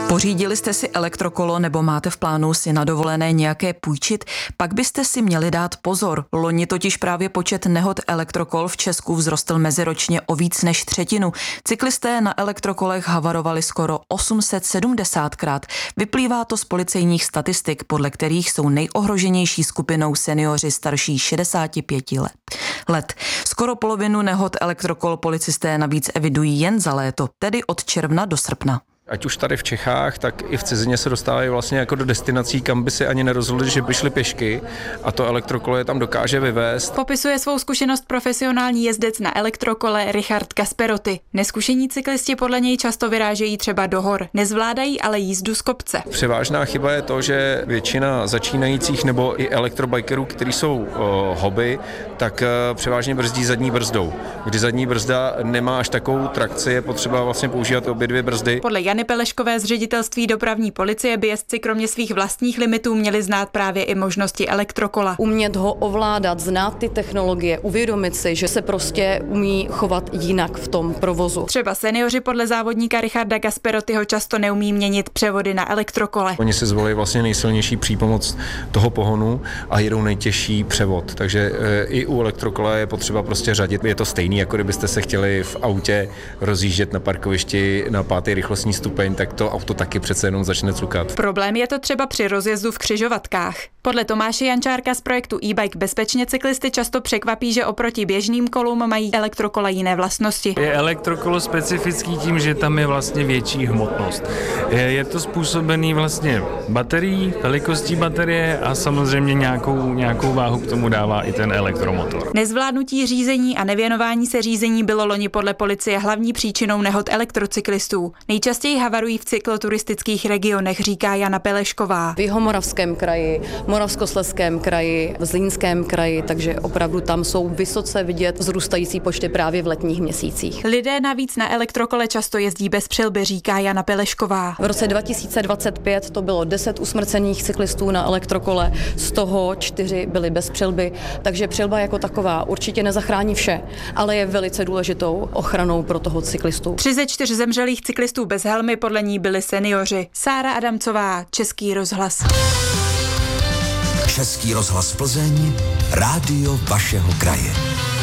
Pořídili jste si elektrokolo nebo máte v plánu si na dovolené nějaké půjčit, pak byste si měli dát pozor. Loni totiž právě počet nehod elektrokol v Česku vzrostl meziročně o víc než třetinu. Cyklisté na elektrokolech havarovali skoro 870krát. Vyplývá to z policejních statistik, podle kterých jsou nejohroženější skupinou seniori starší 65 let. Skoro polovinu nehod elektrokol policisté navíc evidují jen za léto, tedy od června do srpna. Ať už tady v Čechách, tak i v cizině se dostávají vlastně jako do destinací, kam by si ani nerozhodli, že by šli pěšky, a to elektrokolo je tam dokáže vyvést. Popisuje svou zkušenost profesionální jezdec na elektrokole Richard Gasperotti. Neskušení cyklisti podle něj často vyrážejí třeba do hor, nezvládají ale jízdu z kopce. Převážná chyba je to, že většina začínajících nebo i elektrobikerů, kteří jsou hobby, tak převážně brzdí zadní brzdou. Kdy zadní brzda nemá až takovou trakci, je potřeba vlastně používat obě dvě brzdy. Podle Jany Peleškové z ředitelství dopravní policie by jezdci kromě svých vlastních limitů měli znát právě i možnosti elektrokola. Umět ho ovládat, znát ty technologie, uvědomit si, že se prostě umí chovat jinak v tom provozu. Třeba seniori podle závodníka Richarda Gasperottiho často neumí měnit převody na elektrokole. Oni si zvolí vlastně nejsilnější přípomoc toho pohonu a jedou nejtěžší převod. Takže i u elektrokola je potřeba prostě řadit. Je to stejný, jako kdybyste se chtěli v autě rozjíždět na parkovišti na 5. rychlostní stupeň, tak to auto taky přece jenom začne cukat. Problém je to třeba při rozjezdu v křižovatkách. Podle Tomáše Jančárka z projektu e-bike bezpečně cyklisty často překvapí, že oproti běžným kolům mají elektrokola jiné vlastnosti. Je elektrokolo specifický tím, že tam je vlastně větší hmotnost. Je to způsobený vlastně baterií, velikostí baterie a samozřejmě nějakou váhu k tomu dává i ten elektromotor. Nezvládnutí řízení a nevěnování se řízení bylo loni podle policie hlavní příčinou nehod elektrocyklistů. Nejčastěji havarují v cykloturistických regionech, říká Jana Pelešková. V Jihomoravském kraji, Moravskoslezském kraji, v Zlínském kraji, takže opravdu tam jsou vysoce vidět vzrůstající počty právě v letních měsících. Lidé navíc na elektrokole často jezdí bez přilby, říká Jana Pelešková. V roce 2025 to bylo 10 usmrcených cyklistů na elektrokole, z toho 4 byly bez přilby, takže přilba jako taková určitě nezachrání vše, ale je velice důležitou ochranou pro toho cyklistu. 3 ze 4 zemřelých cyklistů bez helmy podle ní byli seniori. Sára Adamcová, Český rozhlas. Český rozhlas Plzeň, rádio vašeho kraje.